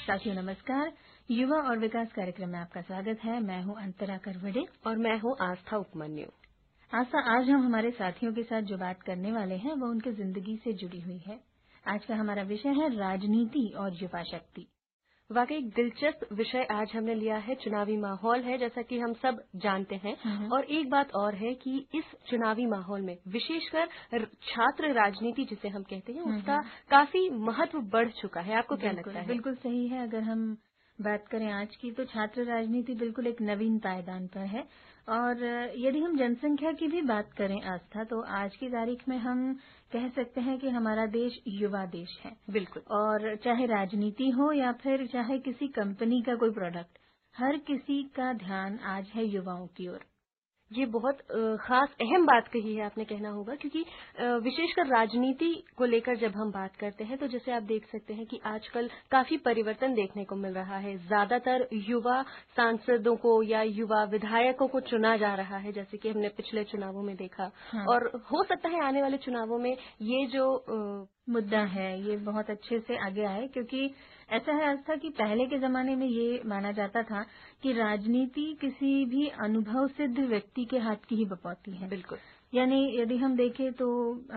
साथियों नमस्कार। युवा और विकास कार्यक्रम में आपका स्वागत है। मैं हूं अंतरा करवड़े और मैं हूं आस्था उपमन्यु। आस्था, आज हम हमारे साथियों के साथ जो बात करने वाले हैं वो उनकी जिंदगी से जुड़ी हुई है। आज का हमारा विषय है राजनीति और युवा शक्ति। वाकई एक दिलचस्प विषय आज हमने लिया है। चुनावी माहौल है, जैसा कि हम सब जानते हैं। और एक बात और है कि इस चुनावी माहौल में विशेषकर छात्र राजनीति जिसे हम कहते हैं उसका काफी महत्व बढ़ चुका है। आपको क्या लगता है? बिल्कुल सही है। अगर हम बात करें आज की, तो छात्र राजनीति बिल्कुल एक नवीन पायदान पर है। और यदि हम जनसंख्या की भी बात करें आस्था, तो आज की तारीख में हम कह सकते हैं कि हमारा देश युवा देश है। बिल्कुल। और चाहे राजनीति हो या फिर चाहे किसी कंपनी का कोई प्रोडक्ट, हर किसी का ध्यान आज है युवाओं की ओर। ये बहुत खास अहम बात कही है आपने, कहना होगा, क्योंकि विशेषकर राजनीति को लेकर जब हम बात करते हैं तो जैसे आप देख सकते हैं कि आजकल काफी परिवर्तन देखने को मिल रहा है। ज्यादातर युवा सांसदों को या युवा विधायकों को चुना जा रहा है, जैसे कि हमने पिछले चुनावों में देखा। और हो सकता है आने वाले चुनावों में ये जो मुद्दा है ये बहुत अच्छे से आगे आए, क्योंकि ऐसा है आस्था कि पहले के जमाने में ये माना जाता था कि राजनीति किसी भी अनुभव सिद्ध व्यक्ति के हाथ की ही बपौती है। बिल्कुल। यानी यदि हम देखें तो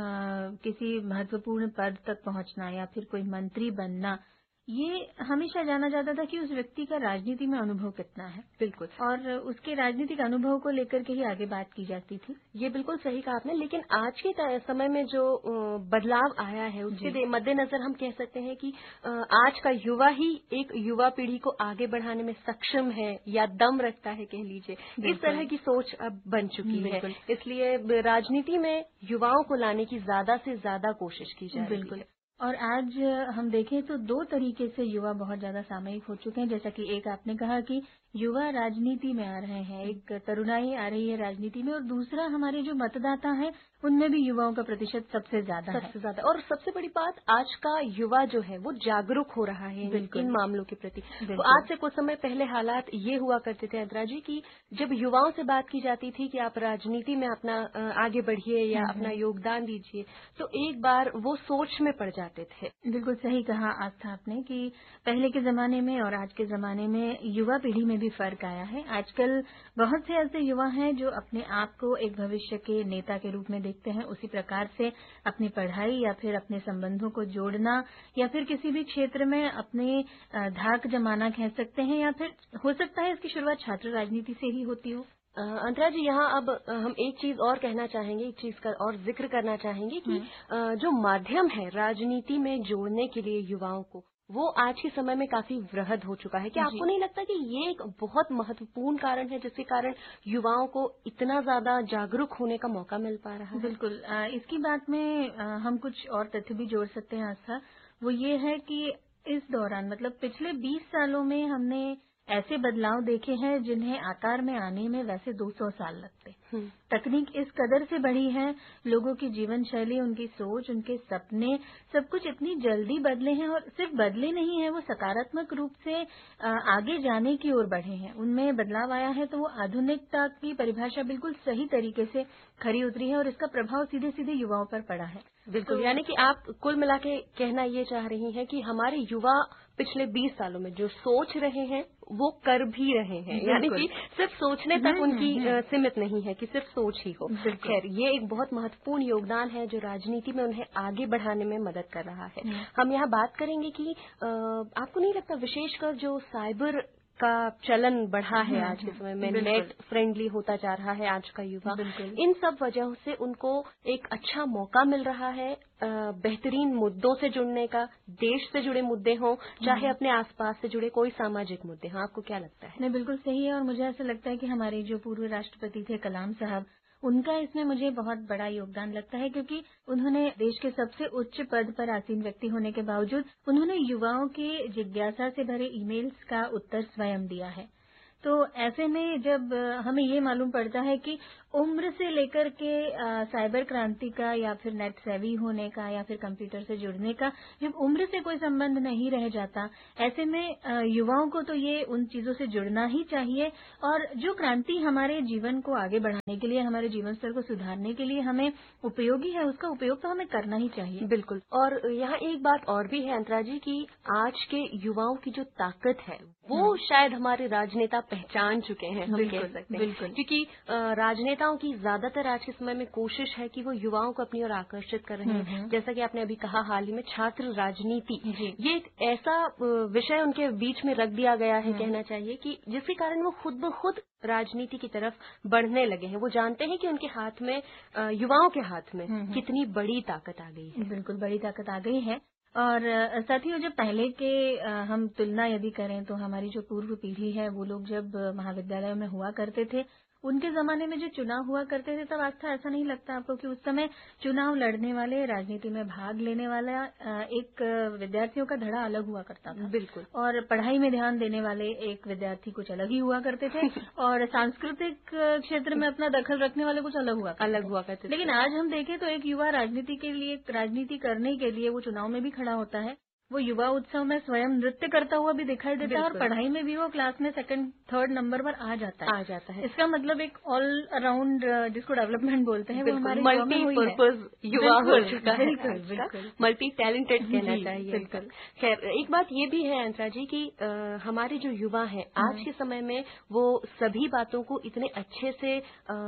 किसी महत्वपूर्ण पद तक पहुंचना या फिर कोई मंत्री बनना, ये हमेशा जाना जाता था कि उस व्यक्ति का राजनीति में अनुभव कितना है। बिल्कुल। और उसके राजनीतिक अनुभव को लेकर के ही आगे बात की जाती थी। ये बिल्कुल सही कहा आपने। लेकिन आज के समय में जो बदलाव आया है उसके मद्देनजर हम कह सकते हैं कि आज का युवा ही एक युवा पीढ़ी को आगे बढ़ाने में सक्षम है या दम रखता है, कह लीजिए। इस तरह की सोच अब बन चुकी है। इसलिए राजनीति में युवाओं को लाने की ज्यादा से ज्यादा कोशिश की जा रही है। और आज हम देखें तो दो तरीके से युवा बहुत ज्यादा सामयिक हो चुके हैं। जैसा कि एक आपने कहा कि युवा राजनीति में आ रहे हैं, एक तरुणाई आ रही है राजनीति में, और दूसरा हमारे जो मतदाता हैं उनमें भी युवाओं का प्रतिशत सबसे ज्यादा है। और सबसे बड़ी बात, आज का युवा जो है वो जागरूक हो रहा है इन मामलों के प्रति। तो आज से कुछ समय पहले हालात ये हुआ करते थे अंतरा जी कि जब युवाओं से बात की जाती थी कि आप राजनीति में अपना आगे बढ़िए या अपना योगदान दीजिए, तो एक बार वो सोच में पड़ जाते थे। बिल्कुल सही कहा आस्था आपने कि पहले के जमाने में और आज के जमाने में युवा पीढ़ी में भी फर्क आया है। आजकल बहुत से ऐसे युवा हैं जो अपने आप को एक भविष्य के नेता के रूप में देखते हैं। उसी प्रकार से अपनी पढ़ाई या फिर अपने संबंधों को जोड़ना या फिर किसी भी क्षेत्र में अपने धाक जमाना कह सकते हैं, या फिर हो सकता है इसकी शुरुआत छात्र राजनीति से ही होती हो। अंतरा जी, यहाँ अब हम एक चीज और कहना चाहेंगे, एक चीज का और जिक्र करना चाहेंगे कि जो माध्यम है राजनीति में जोड़ने के लिए युवाओं को, वो आज के समय में काफी वृहद हो चुका है। क्या आपको नहीं लगता कि ये एक बहुत महत्वपूर्ण कारण है जिसके कारण युवाओं को इतना ज्यादा जागरूक होने का मौका मिल पा रहा है? बिल्कुल। इसकी बात में हम कुछ और तथ्य भी जोड़ सकते हैं आस्था। वो ये है कि इस दौरान, मतलब पिछले 20 सालों में, हमने ऐसे बदलाव देखे हैं जिन्हें आकार में आने में वैसे 200 साल लगते। तकनीक इस कदर से बढ़ी है, लोगों की जीवन शैली, उनकी सोच, उनके सपने, सब कुछ इतनी जल्दी बदले हैं। और सिर्फ बदले नहीं है, वो सकारात्मक रूप से आगे जाने की ओर बढ़े हैं। उनमें बदलाव आया है तो वो आधुनिकता की परिभाषा बिल्कुल सही तरीके से खरी उतरी है और इसका प्रभाव सीधे सीधे युवाओं पर पड़ा है। बिल्कुल। यानी कि आप कुल मिला के कहना ये चाह रही हैं कि हमारे युवा पिछले 20 सालों में जो सोच रहे हैं वो कर भी रहे हैं, यानी कि सिर्फ सोचने तक उनकी सीमित नहीं है कि सिर्फ सोच ही हो। खैर, ये एक बहुत महत्वपूर्ण योगदान है जो राजनीति में उन्हें आगे बढ़ाने में मदद कर रहा है। हम यहाँ बात करेंगे कि आपको नहीं लगता विशेषकर जो साइबर का चलन बढ़ा है आज के समय में, नेट फ्रेंडली होता जा रहा है आज का युवा, इन सब वजहों से उनको एक अच्छा मौका मिल रहा है बेहतरीन मुद्दों से जुड़ने का। देश से जुड़े मुद्दे हों, चाहे अपने आसपास से जुड़े कोई सामाजिक मुद्दे हों। आपको क्या लगता है? नहीं, बिल्कुल सही है। और मुझे ऐसा लगता है कि हमारे जो पूर्व राष्ट्रपति थे कलाम साहब, उनका इसमें मुझे बहुत बड़ा योगदान लगता है, क्योंकि उन्होंने देश के सबसे उच्च पद पर आसीन व्यक्ति होने के बावजूद उन्होंने युवाओं की जिज्ञासा से भरे ईमेल्स का उत्तर स्वयं दिया है। तो ऐसे में जब हमें ये मालूम पड़ता है कि उम्र से लेकर के साइबर क्रांति का या फिर नेट सेवी होने का या फिर कंप्यूटर से जुड़ने का जब उम्र से कोई संबंध नहीं रह जाता, ऐसे में युवाओं को तो ये उन चीजों से जुड़ना ही चाहिए। और जो क्रांति हमारे जीवन को आगे बढ़ाने के लिए, हमारे जीवन स्तर को सुधारने के लिए हमें उपयोगी है, उसका उपयोग तो हमें करना ही चाहिए। बिल्कुल। और यहाँ एक बात और भी है अंतरा जी कि आज के युवाओं की जो ताकत है वो शायद हमारे राजनेता पहचान चुके हैं, हम कह सकते हैं, क्योंकि राजनेताओं की ज्यादातर आज के समय में कोशिश है कि वो युवाओं को अपनी ओर आकर्षित कर रहे हैं। जैसा कि आपने अभी कहा, हाल ही में छात्र राजनीति, ये एक ऐसा विषय उनके बीच में रख दिया गया है, कहना चाहिए, कि जिसके कारण वो खुद ब खुद राजनीति की तरफ बढ़ने लगे हैं। वो जानते हैं कि उनके हाथ में, युवाओं के हाथ में कितनी बड़ी ताकत आ गई है। बिल्कुल बड़ी ताकत आ गई है। और साथियों, जब पहले के हम तुलना यदि करें तो हमारी जो पूर्व पीढ़ी है, वो लोग जब महाविद्यालयों में हुआ करते थे, उनके जमाने में जो चुनाव हुआ करते थे, तब आस्था ऐसा नहीं लगता आपको कि उस समय चुनाव लड़ने वाले, राजनीति में भाग लेने वाला एक विद्यार्थियों का धड़ा अलग हुआ करता था। बिल्कुल। और पढ़ाई में ध्यान देने वाले एक विद्यार्थी कुछ अलग ही हुआ करते थे और सांस्कृतिक क्षेत्र में अपना दखल रखने वाले कुछ अलग हुआ करते थे। लेकिन आज हम देखें तो एक युवा राजनीति करने के लिए वो चुनाव में भी खड़ा होता है, वो युवा उत्सव में स्वयं नृत्य करता हुआ भी दिखाई देता है और पढ़ाई में भी वो क्लास में 2nd 3rd नंबर पर आ जाता है। इसका मतलब एक ऑल अराउंड, जिसको डेवलपमेंट बोलते हैं, वो हमारे मल्टीपर्पज युवा हो चुका है, मल्टी टैलेंटेड कहना चाहिए। खैर, एक बात ये भी है अंतरा जी कि हमारे जो युवा हैं आज के समय में वो सभी बातों को इतने अच्छे से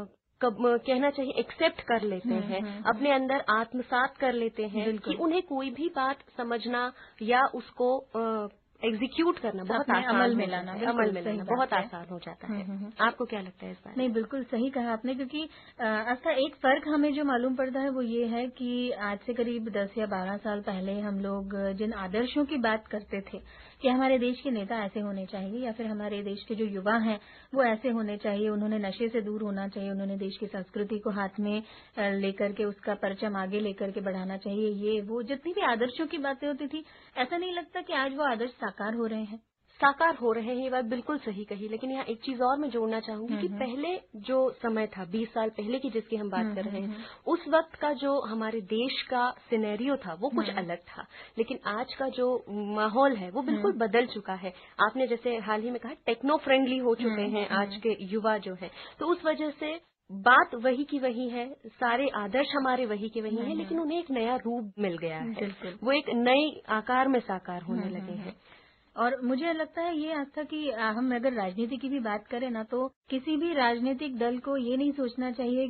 कहना चाहिए एक्सेप्ट कर लेते हैं, अपने अंदर आत्मसात कर लेते हैं कि उन्हें कोई भी बात समझना या उसको एग्जीक्यूट करना बहुत आसान, अमल में लाना बहुत आसान हो जाता है। आपको क्या लगता है इस बारे में? नहीं, बिल्कुल सही कहा आपने, क्योंकि ऐसा एक फर्क हमें जो मालूम पड़ता है वो ये है कि आज से करीब 10 या 12 साल पहले हम लोग जिन आदर्शों की बात करते थे कि हमारे देश के नेता ऐसे होने चाहिए या फिर हमारे देश के जो युवा हैं वो ऐसे होने चाहिए, उन्होंने नशे से दूर होना चाहिए, उन्होंने देश की संस्कृति को हाथ में लेकर के उसका परचम आगे लेकर के बढ़ाना चाहिए, ये वो जितनी भी आदर्शों की बातें होती थी, ऐसा नहीं लगता कि आज वो आदर्श साकार हो रहे हैं। ये बात बिल्कुल सही कही। लेकिन यहाँ एक चीज और मैं जोड़ना चाहूंगी कि पहले जो समय था, 20 साल पहले की जिसकी हम बात कर रहे हैं, उस वक्त का जो हमारे देश का सिनेरियो था वो कुछ अलग था। लेकिन आज का जो माहौल है वो बिल्कुल बदल चुका है। आपने जैसे हाल ही में कहा टेक्नो फ्रेंडली हो चुके हैं आज के युवा जो है, तो उस वजह से बात वही की वही है, सारे आदर्श हमारे वही के वही हैं, लेकिन उन्हें एक नया रूप मिल गया है, वो एक नए आकार में साकार होने लगे हैं। और मुझे लगता है ये आस्था कि हम अगर राजनीति की भी बात करें ना, तो किसी भी राजनीतिक दल को ये नहीं सोचना चाहिए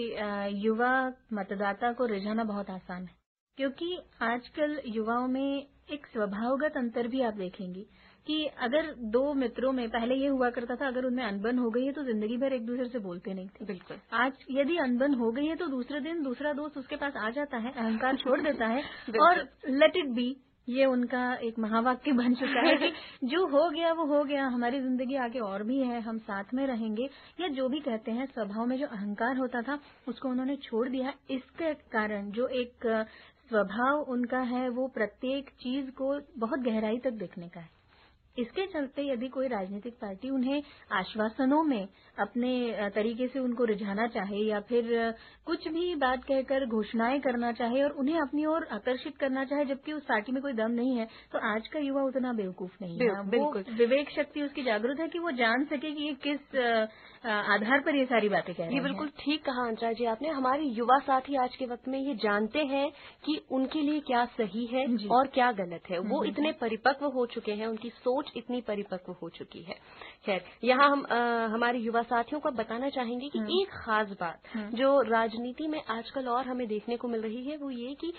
कि युवा मतदाता को रिझाना बहुत आसान है, क्योंकि आजकल युवाओं में एक स्वभावगत अंतर भी आप देखेंगी कि अगर 2 मित्रों में पहले ये हुआ करता था, अगर उनमें अनबन हो गई है तो जिंदगी भर एक दूसरे से बोलते नहीं थे। बिल्कुल। आज यदि अनबन हो गई है तो दूसरे दिन दूसरा दोस्त उसके पास आ जाता है, अहंकार छोड़ देता है और लेट इट बी, ये उनका एक महावाक्य बन चुका है कि जो हो गया वो हो गया, हमारी जिंदगी आगे और भी है, हम साथ में रहेंगे, या जो भी कहते हैं, स्वभाव में जो अहंकार होता था उसको उन्होंने छोड़ दिया। इसके कारण जो एक स्वभाव उनका है वो प्रत्येक चीज को बहुत गहराई तक देखने का है। इसके चलते यदि कोई राजनीतिक पार्टी उन्हें आश्वासनों में अपने तरीके से उनको रिझाना चाहे या फिर कुछ भी बात कहकर घोषणाएं करना चाहे और उन्हें अपनी ओर आकर्षित करना चाहे, जबकि उस पार्टी में कोई दम नहीं है, तो आज का युवा उतना बेवकूफ नहीं है। वो विवेक शक्ति उसकी जागरूक है कि वो जान सके कि ये किस आधार पर ये सारी बातें कह रहे हैं। ये बिल्कुल ठीक कहा अंतरा जी आपने। हमारे युवा साथी आज के वक्त में ये जानते हैं कि उनके लिए क्या सही है और क्या गलत है। वो इतने परिपक्व हो चुके हैं, उनकी सोच इतनी परिपक्व हो चुकी है। खैर, यहाँ हम हमारे युवा साथियों को बताना चाहेंगे कि एक खास बात जो राजनीति में आजकल और हमें देखने को मिल रही है वो ये कि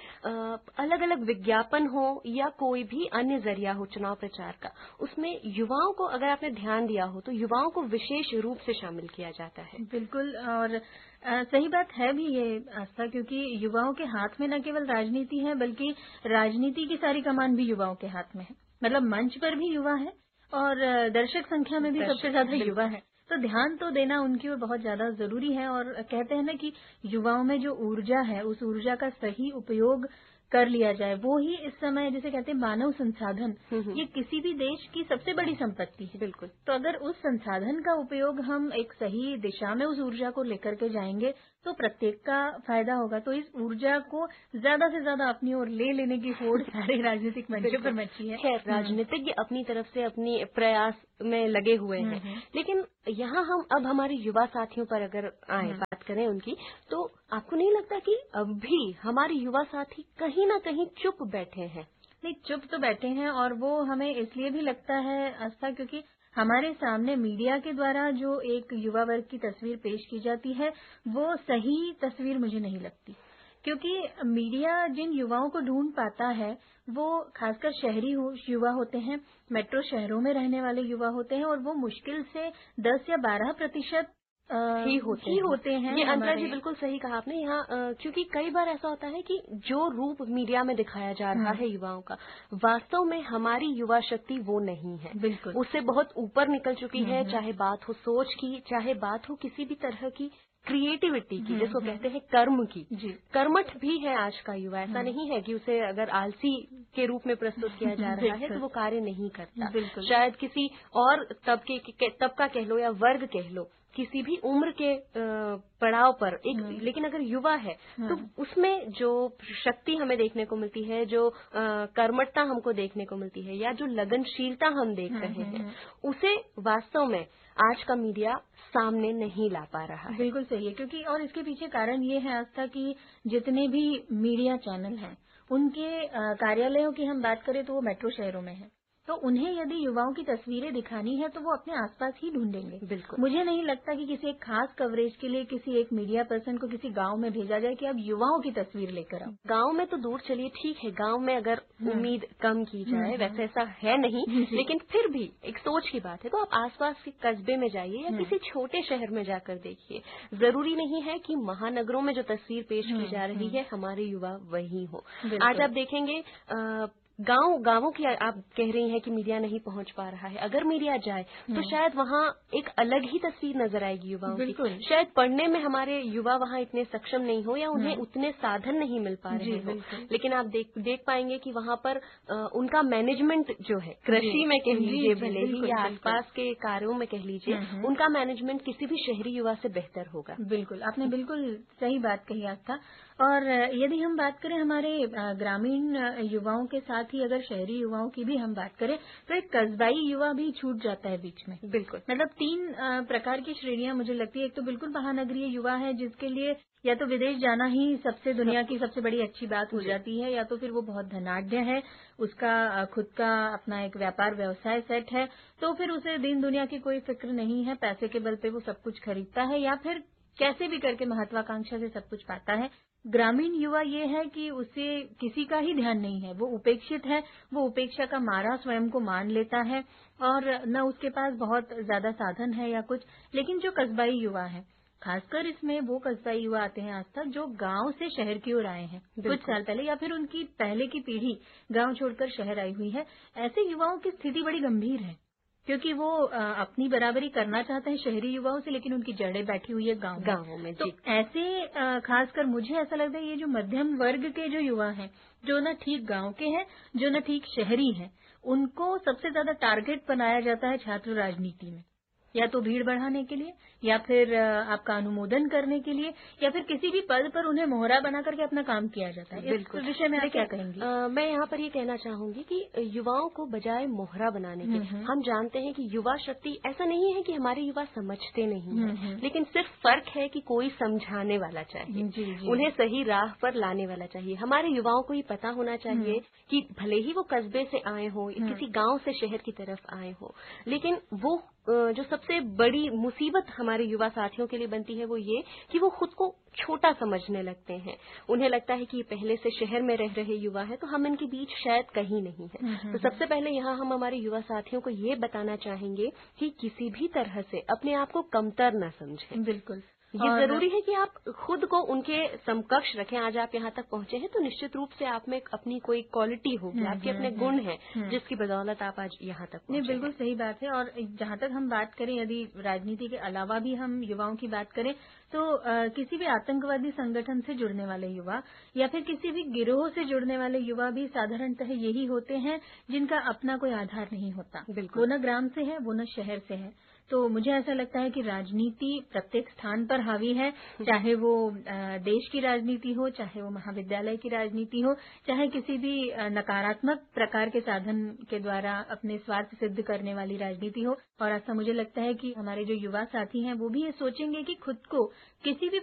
अलग अलग विज्ञापन हो या कोई भी अन्य जरिया हो चुनाव प्रचार का, उसमें युवाओं को, अगर आपने ध्यान दिया हो तो युवाओं को विशेष रूप से शामिल किया जाता है। बिल्कुल, और सही बात है भी ये आस्था, क्योंकि युवाओं के हाथ में न केवल राजनीति है बल्कि राजनीति की सारी कमान भी युवाओं के हाथ में है। मतलब मंच पर भी युवा है और दर्शक संख्या में भी सबसे ज्यादा युवा है, तो ध्यान तो देना उनकी ओर बहुत ज्यादा जरूरी है। और कहते हैं ना कि युवाओं में जो ऊर्जा है उस ऊर्जा का सही उपयोग कर लिया जाए, वो ही इस समय जिसे कहते हैं मानव संसाधन, ये किसी भी देश की सबसे बड़ी संपत्ति है। बिल्कुल। तो अगर उस संसाधन का उपयोग हम एक सही दिशा में उस ऊर्जा को लेकर के जाएंगे तो प्रत्येक का फायदा होगा। तो इस ऊर्जा को ज्यादा से ज्यादा अपनी ओर ले लेने की होड़ सारे राजनीतिक मंचों पर मची है। खैर, राजनीतिज्ञ अपनी तरफ से अपनी प्रयास में लगे हुए हैं, लेकिन यहाँ हम अब हमारे युवा साथियों पर अगर आए बात करें उनकी, तो आपको नहीं लगता कि अब भी हमारे युवा साथी कहीं ना कहीं चुप बैठे हैं? नहीं, चुप तो बैठे हैं, और वो हमें इसलिए भी लगता है आस्था क्योंकि हमारे सामने मीडिया के द्वारा जो एक युवा वर्ग की तस्वीर पेश की जाती है वो सही तस्वीर मुझे नहीं लगती। क्योंकि मीडिया जिन युवाओं को ढूंढ पाता है वो खासकर शहरी युवा होते हैं, मेट्रो शहरों में रहने वाले युवा होते हैं, और वो मुश्किल से 10 या 12% ही होते हैं। ये अंतर जी बिल्कुल सही कहा आपने यहाँ, क्योंकि कई बार ऐसा होता है कि जो रूप मीडिया में दिखाया जा रहा है युवाओं का, वास्तव में हमारी युवा शक्ति वो नहीं है। बिल्कुल, उससे बहुत ऊपर निकल चुकी है, चाहे बात हो सोच की, चाहे बात हो किसी भी तरह की क्रिएटिविटी की, जिसको कहते हैं कर्म की। कर्मठ भी है आज का युवा, ऐसा नहीं है कि उसे अगर आलसी के रूप में प्रस्तुत किया जा रहा है तो वो कार्य नहीं करता। शायद किसी और तब का कह लो या वर्ग कह लो, किसी भी उम्र के पड़ाव पर एक, लेकिन अगर युवा है तो उसमें जो शक्ति हमें देखने को मिलती है, जो कर्मठता हमको देखने को मिलती है, या जो लगनशीलता हम देख रहे हैं, उसे वास्तव में आज का मीडिया सामने नहीं ला पा रहा है। बिल्कुल सही है, क्योंकि और इसके पीछे कारण ये है आस्था कि जितने भी मीडिया चैनल हैं उनके कार्यालयों की हम बात करें तो वो मेट्रो शहरों में है, तो उन्हें यदि युवाओं की तस्वीरें दिखानी है तो वो अपने आसपास ही ढूंढेंगे। बिल्कुल, मुझे नहीं लगता कि किसी एक खास कवरेज के लिए किसी एक मीडिया पर्सन को किसी गांव में भेजा जाए कि अब युवाओं की तस्वीर लेकर आओ। गांव में तो दूर चलिए, ठीक है, गांव में अगर उम्मीद कम की जाए, वैसे ऐसा है नहीं, लेकिन फिर भी एक सोच की बात है, तो आप आसपास के कस्बे में जाइए या किसी छोटे शहर में जाकर देखिए। जरूरी नहीं है कि महानगरों में जो तस्वीर पेश की जा रही है हमारे युवा वही हो। आज आप देखेंगे गांवों की आप कह रही हैं कि मीडिया नहीं पहुंच पा रहा है, अगर मीडिया जाए तो शायद वहां एक अलग ही तस्वीर नजर आएगी युवाओं की। शायद पढ़ने में हमारे युवा वहां इतने सक्षम नहीं हो या उन्हें उतने साधन नहीं मिल पा रहे हो, लेकिन आप देख पाएंगे कि वहां पर उनका मैनेजमेंट जो है, कृषि में कह लीजिए भले ही या आसपास के कार्यों में कह लीजिए, उनका मैनेजमेंट किसी भी शहरी युवा से बेहतर होगा। बिल्कुल, आपने बिल्कुल सही बात कही आस्था। और यदि हम बात करें हमारे ग्रामीण युवाओं के साथ ही अगर शहरी युवाओं की भी हम बात करें तो एक कस्बाई युवा भी छूट जाता है बीच में। बिल्कुल, मतलब 3 प्रकार की श्रेणियां मुझे लगती है। एक तो बिल्कुल महानगरीय युवा है जिसके लिए या तो विदेश जाना ही दुनिया की सबसे बड़ी अच्छी बात हो जाती है, या तो फिर वो बहुत धनाढ्य है, उसका खुद का अपना एक व्यापार व्यवसाय सेट है, तो फिर उसे दीन दुनिया की कोई फिक्र नहीं है, पैसे के बल पे वो सब कुछ खरीदता है या फिर कैसे भी करके महत्वाकांक्षा से सब कुछ पाता है। ग्रामीण युवा ये है कि उसे किसी का ही ध्यान नहीं है, वो उपेक्षित है, वो उपेक्षा का मारा स्वयं को मान लेता है, और न उसके पास बहुत ज्यादा साधन है या कुछ। लेकिन जो कस्बाई युवा है, खासकर इसमें वो कस्बाई युवा आते हैं आज तक जो गांव से शहर की ओर आए हैं कुछ साल पहले, या फिर उनकी पहले की पीढ़ी गांव छोड़कर शहर आई हुई है। ऐसे युवाओं की स्थिति बड़ी गंभीर है, क्योंकि वो अपनी बराबरी करना चाहते हैं शहरी युवाओं से, लेकिन उनकी जड़ें बैठी हुई है गांवों में। तो ऐसे खासकर मुझे ऐसा लगता है ये जो मध्यम वर्ग के जो युवा हैं, जो न ठीक गांव के हैं, जो न ठीक शहरी हैं, उनको सबसे ज्यादा टारगेट बनाया जाता है छात्र राजनीति में, या तो भीड़ बढ़ाने के लिए, या फिर आपका अनुमोदन करने के लिए, या फिर किसी भी पद पर उन्हें मोहरा बना करके अपना काम किया जाता है। इस विषय में आप क्या कहेंगी? मैं यहाँ पर ये कहना चाहूंगी कि युवाओं को बजाय मोहरा बनाने के, हम जानते हैं कि युवा शक्ति, ऐसा नहीं है कि हमारे युवा समझते नहीं है, लेकिन सिर्फ फर्क है कि कोई समझाने वाला चाहिए, उन्हें सही राह पर लाने वाला चाहिए। हमारे युवाओं को ये पता होना चाहिए कि भले ही वो कस्बे से आए हो, किसी गाँव से शहर की तरफ आए हो, लेकिन वो जो सबसे बड़ी मुसीबत हमारे युवा साथियों के लिए बनती है वो ये कि वो खुद को छोटा समझने लगते हैं। उन्हें लगता है कि ये पहले से शहर में रह रहे युवा है तो हम इनके बीच शायद कहीं नहीं है। तो सबसे पहले यहाँ हम हमारे युवा साथियों को ये बताना चाहेंगे कि किसी भी तरह से अपने आप को कमतर न समझें। बिल्कुल, ये जरूरी है कि आप खुद को उनके समकक्ष रखें। आज आप यहाँ तक पहुंचे हैं तो निश्चित रूप से आप में अपनी कोई क्वालिटी होगी, आपके अपने गुण हैं जिसकी बदौलत आप आज यहाँ तक पहुंचे। नहीं, बिल्कुल सही बात है। और जहाँ तक हम बात करें, यदि राजनीति के अलावा भी हम युवाओं की बात करें तो किसी भी आतंकवादी संगठन से जुड़ने वाले युवा या फिर किसी भी गिरोह से जुड़ने वाले युवा भी साधारणतः यही होते हैं जिनका अपना कोई आधार नहीं होता। वो न ग्राम से है, वो न शहर से है। तो मुझे ऐसा लगता है कि राजनीति प्रत्येक स्थान पर हावी है, चाहे वो देश की राजनीति हो, चाहे वो महाविद्यालय की राजनीति हो, चाहे किसी भी नकारात्मक प्रकार के साधन के द्वारा अपने स्वार्थ सिद्ध करने वाली राजनीति हो। और ऐसा मुझे लगता है कि हमारे जो युवा साथी हैं वो भी ये सोचेंगे कि खुद को किसी भी